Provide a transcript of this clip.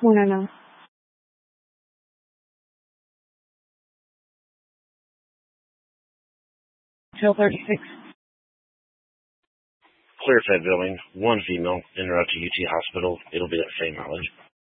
Monana. Till 36. Clear fed billing, one female, en route to UT Hospital. It'll be that same mileage.